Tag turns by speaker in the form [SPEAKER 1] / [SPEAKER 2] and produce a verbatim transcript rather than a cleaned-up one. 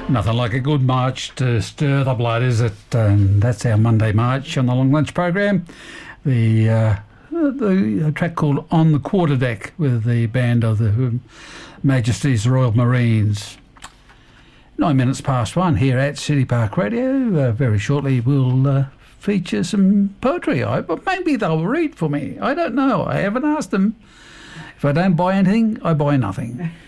[SPEAKER 1] Nothing like a good march to stir the blood, is it? Um, that's our Monday march on the Long Lunch program. The uh, the track called On the Quarterdeck with the band of the Her Majesty's Royal Marines. Nine minutes past one here at City Park Radio. Uh, very shortly we'll uh, feature some poetry. I, but maybe they'll read for me. I don't know. I haven't asked them. If I don't buy anything, I buy nothing.